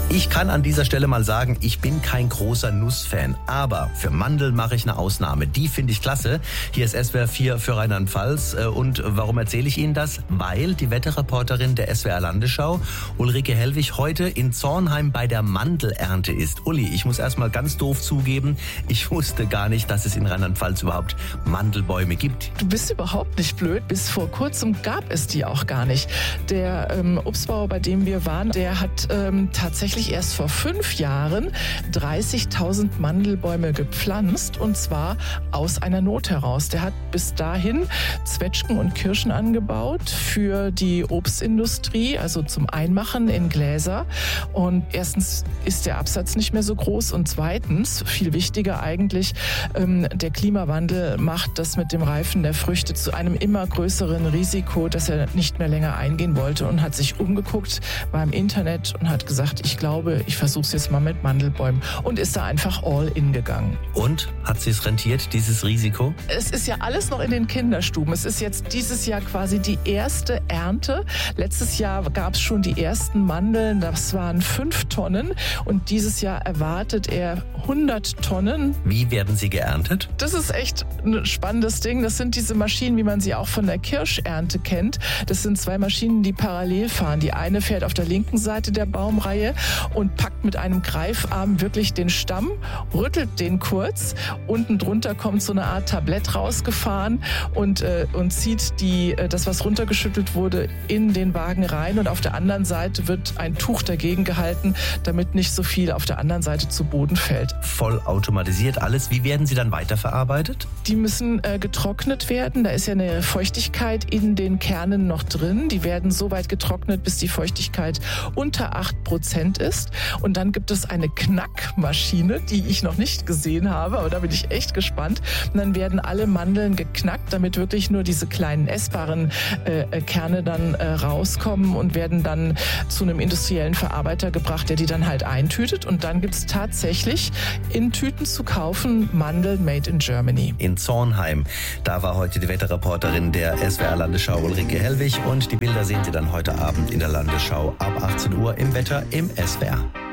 Ich kann an dieser Stelle mal sagen, ich bin kein großer Nussfan, aber für Mandeln mache ich eine Ausnahme. Die finde ich klasse. Hier ist SWR 4 für Rheinland-Pfalz. Und warum erzähle ich Ihnen das? Weil die Wetterreporterin der SWR Landesschau, Ulrike Hellwig, heute in Zornheim bei der Mandelernte ist. Uli, ich muss erst mal ganz doof zugeben, ich wusste gar nicht, dass es in Rheinland-Pfalz überhaupt Mandelbäume gibt. Du bist überhaupt nicht blöd. Bis vor kurzem gab es die auch gar nicht. Der Obstbauer, bei dem wir waren, der hat tatsächlich erst vor 5 Jahren 30.000 Mandelbäume gepflanzt, und zwar aus einer Not heraus. Der hat bis dahin Zwetschgen und Kirschen angebaut für die Obstindustrie, also zum Einmachen in Gläser. Und erstens ist der Absatz nicht mehr so groß und zweitens, viel wichtiger eigentlich, der Klimawandel macht das mit dem Reifen der Früchte zu einem immer größeren Risiko, das er nicht mehr länger eingehen wollte, und hat sich umgeguckt, war im Internet und hat gesagt, ich glaube, ich versuche es jetzt mal mit Mandelbäumen, und ist da einfach all in gegangen. Und? Hat sie es rentiert, dieses Risiko? Es ist ja alles noch in den Kinderstuben. Es ist jetzt dieses Jahr quasi die erste Ernte. Letztes Jahr gab es schon die ersten Mandeln, das waren 5 Tonnen, und dieses Jahr erwartet er 100 Tonnen. Wie werden sie geerntet? Das ist echt ein spannendes Ding. Das sind diese Maschinen, wie man sie auch von der Kirschernte kennt. Das sind 2 Maschinen, die parallel fahren. Die eine fährt auf der linken Seite der Baumreihe und packt mit einem Greifarm wirklich den Stamm, rüttelt den kurz. Unten drunter kommt so eine Art Tablett rausgefahren und zieht das, was runtergeschüttelt wurde, in den Wagen rein. Und auf der anderen Seite wird ein Tuch dagegen gehalten, damit nicht so viel auf der anderen Seite zu Boden fällt. Voll automatisiert alles. Wie werden sie dann weiterverarbeitet? Die müssen getrocknet werden. Da ist ja eine Feuchtigkeit in den Kernen noch drin. Die werden so weit getrocknet, bis die Feuchtigkeit unter 8% ist. Und dann gibt es eine Knackmaschine, die ich noch nicht gesehen habe, aber da bin ich echt gespannt. Und dann werden alle Mandeln geknackt, damit wirklich nur diese kleinen essbaren Kerne dann rauskommen und werden dann zu einem industriellen Verarbeiter gebracht, der die dann halt eintütet. Und dann gibt es tatsächlich in Tüten zu kaufen Mandeln made in Germany. In Zornheim. Da war heute die Wetterreporterin der SWR Landesschau Ulrike Hellwig, und die Bilder sehen Sie dann heute Abend in der Landesschau ab 18 Uhr im Wetter im SWR.